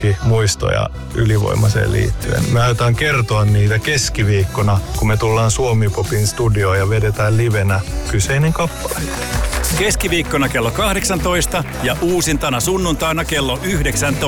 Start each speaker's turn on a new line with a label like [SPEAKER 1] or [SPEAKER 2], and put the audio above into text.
[SPEAKER 1] muistoja ylivoimaiseen liittyen. Me aiotaan kertoa niitä keskiviikkona, kun me tullaan Suomi-popin studioon ja vedetään livenä kyseinen kappale.
[SPEAKER 2] Keskiviikkona kello 18 ja uusintana sunnuntaina kello 19.